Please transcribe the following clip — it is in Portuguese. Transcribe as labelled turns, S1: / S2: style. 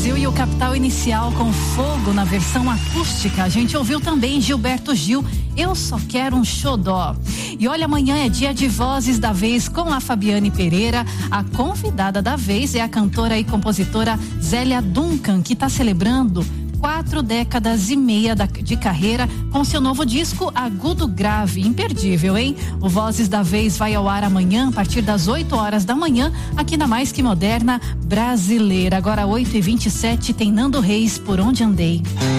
S1: Brasil e o Capital Inicial com Fogo na versão acústica. A gente ouviu também Gilberto Gil, Eu Só Quero um Xodó. E olha, amanhã é dia de Vozes da Vez com a Fabiane Pereira. A convidada da vez é a cantora e compositora Zélia Duncan, que está celebrando 4 décadas e meia de carreira com seu novo disco Agudo Grave, imperdível, hein? O Vozes da Vez vai ao ar amanhã a partir das 8 horas da manhã aqui na Mais Que Moderna Brasileira. Agora 8h27 tem Nando Reis, Por Onde Andei.